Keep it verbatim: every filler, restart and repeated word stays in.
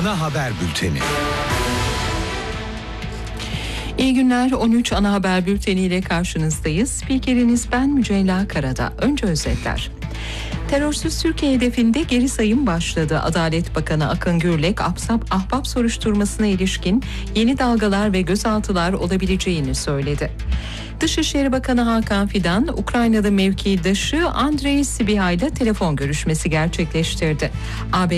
Ana haber bülteni. İyi günler. on üç ana haber bülteniyle karşınızdayız. Spikeriniz ben Mücella Karada. Önce özetler. Terörsüz Türkiye hedefinde geri sayım başladı. Adalet Bakanı Akın Gürlek, Ahbap, Ahbap soruşturmasına ilişkin yeni dalgalar ve gözaltılar olabileceğini söyledi. Dışişleri Bakanı Hakan Fidan, Ukraynalı mevkidaşı Andrei Sybiha ile telefon görüşmesi gerçekleştirdi. A B